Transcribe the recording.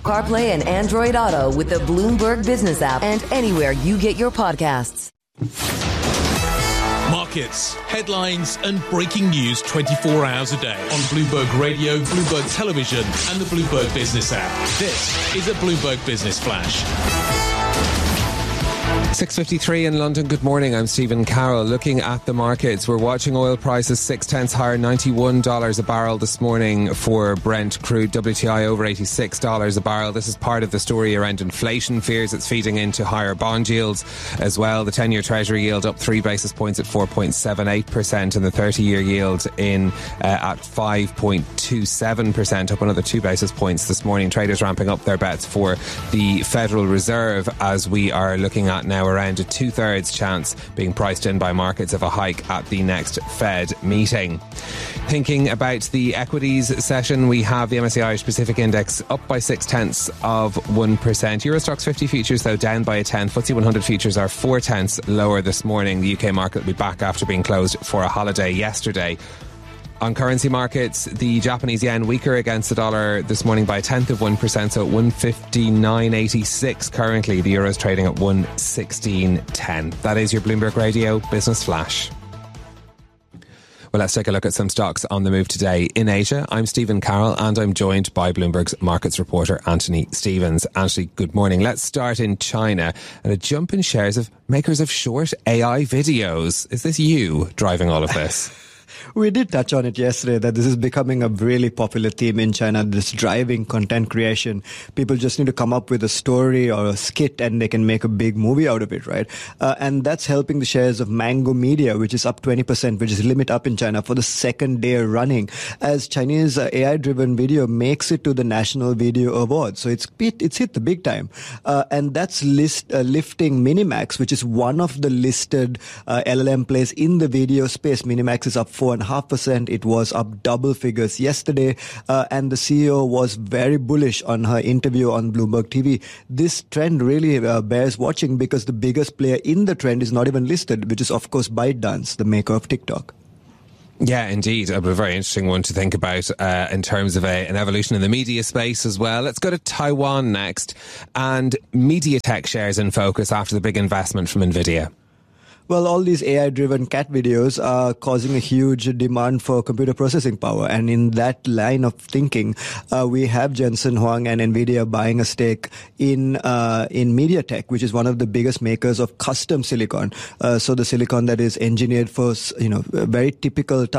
CarPlay and Android Auto with the Bloomberg Business app and anywhere you get your podcasts. Markets, headlines and breaking news 24 hours a day on Bloomberg Radio, Bloomberg Television and the Bloomberg Business app. This is a Bloomberg Business Flash. 6:53 in London. Good morning. I'm Stephen Carroll. Looking at the markets, we're watching oil prices 0.6 higher, $91 a barrel this morning for Brent crude. WTI over $86 a barrel. This is part of the story around inflation fears. It's feeding into higher bond yields as well. The 10-year Treasury yield up 3 basis points at 4.78%, and the 30-year yield in at 5.27%, up another 2 basis points this morning. Traders ramping up their bets for the Federal Reserve as we are looking at now around a 2/3 chance being priced in by markets of a hike at the next Fed meeting. Thinking about the equities session, we have the MSCI Irish Pacific Index up by 0.6%. Euro Stoxx 50 futures, though, down by a tenth. FTSE 100 futures are 0.4 lower this morning. The UK market will be back after being closed for a holiday yesterday. On currency markets, the Japanese yen weaker against the dollar this morning by a tenth of 1%, so at 159.86 currently. The euro's trading at 116.10. That is your Bloomberg Radio Business Flash. Well, let's take a look at some stocks on the move today. In Asia, I'm Stephen Carroll and I'm joined by Bloomberg's markets reporter Anthony Stevens. Anthony, good morning. Let's start in China and a jump in shares of makers of short AI videos. Is this you driving all of this? We did touch on it yesterday that this is becoming a really popular theme in China, this driving content creation. People just need to come up with a story or a skit and they can make a big movie out of it, right? And that's helping the shares of Mango Media, which is up 20%, which is limit up in China for the second day running, as Chinese AI-driven video makes it to the National Video Awards. So it's hit the big time. And that's lifting Minimax, which is one of the listed LLM plays in the video space. Minimax is up 4.5%. It was up double figures yesterday. And the CEO was very bullish on her interview on Bloomberg TV. This trend really bears watching because the biggest player in the trend is not even listed, which is, of course, ByteDance, the maker of TikTok. Yeah, indeed. A very interesting one to think about in terms of an evolution in the media space as well. Let's go to Taiwan next. And MediaTek shares in focus after the big investment from NVIDIA. Well, all these AI-driven cat videos are causing a huge demand for computer processing power. And in that line of thinking, we have Jensen Huang and NVIDIA buying a stake in MediaTek, which is one of the biggest makers of custom silicon. So the silicon that is engineered for, very typical